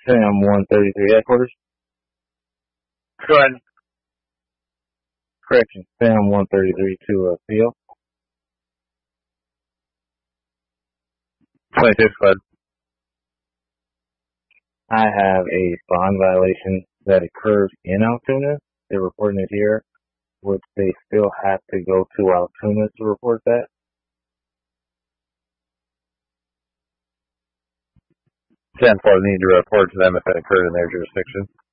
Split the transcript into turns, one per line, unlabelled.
Sam 133 headquarters.
Go ahead.
Correction, Sam 133 to appeal.
26, bud.
I have a bond violation that occurs in Altoona. They're reporting it here. Would they still have to go to Altoona to report that?
10-4 need to report to them if it occurred in their jurisdiction.